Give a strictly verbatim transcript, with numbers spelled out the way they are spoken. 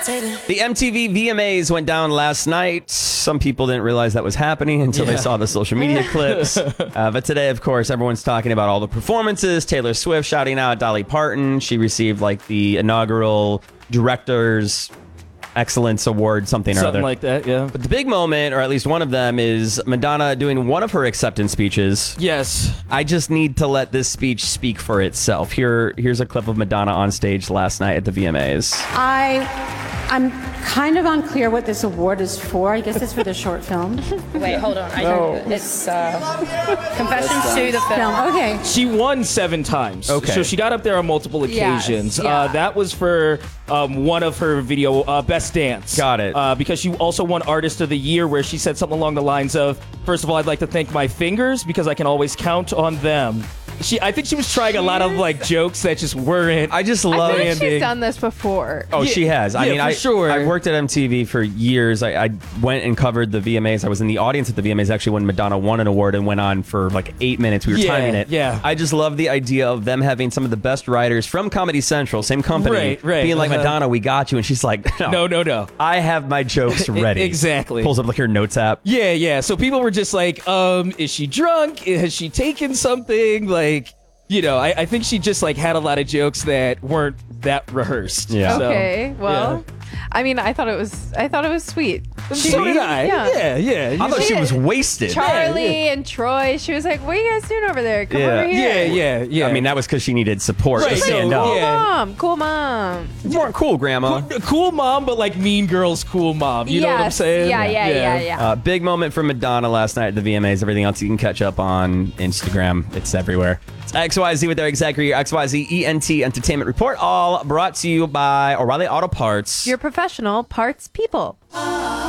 levitating. The M T V V M As went down last night. Some people didn't realize that was happening until Yeah. they saw the social media clips. Uh, but today, of course, everyone's talking about all the performances. Taylor Swift shouting out Dolly Parton. She received like the inaugural Director's Excellence Award, something, or Something other. like that, yeah. But the big moment, or at least one of them, is Madonna doing one of her acceptance speeches. Yes. I just need to let this speech speak for itself. Here, here's a clip of Madonna on stage last night at the V M As. I, I'm kind of unclear what this award is for. I guess it's for the short film. Wait, hold on. I No. It's uh, Confessions to the Film. Film. Okay. She won seven times. Okay. So she got up there on multiple Yes, occasions. yeah. Uh, that was for um, one of her video, uh, Best Dance. Got it. Uh, because she also won Artist of the Year, where she said something along the lines of, first of all, I'd like to thank my fingers because I can always count on them. She, I think she was trying a lot of like jokes that just weren't. I just I love feel like landing. she's done this before. Oh, Yeah, she has. I yeah, mean, for I sure. I worked at M T V for years. I, I went and covered the V M As. I was in the audience at the V M As actually when Madonna won an award and went on for like eight minutes. We were Yeah, timing it. yeah. I just love the idea of them having some of the best writers from Comedy Central, same company, Right, right, being like, uh-huh. Madonna, we got you. And she's like, no, No, no, no. I have my jokes ready. Exactly. Pulls up like her notes app. Yeah, yeah. So people were just like, um, is she drunk? Has she taken something? Like, you know, I, I think she just like had a lot of jokes that weren't that rehearsed. Yeah. So, Okay, well, yeah. I mean, I thought it was, I thought it was sweet. So did I. Yeah. Yeah, yeah. I thought she was wasted. Charlie and Troy, she was like, "What are you guys doing over there? Come Yeah. over here." Yeah, yeah, yeah. I mean, that was because she needed support Right, to so, stand Cool up. yeah. mom, cool mom. You weren't cool, Grandma. Cool, cool mom, but like Mean Girls cool mom. You know what I'm Yes. saying? Yeah, yeah, yeah, yeah. Uh, big moment for Madonna last night at the V M As. Everything else you can catch up on Instagram. It's everywhere. It's X Y Z with Eric Zachary, your X Y Z E N T Entertainment Report, all brought to you by O'Reilly Auto Parts. Your professional parts people.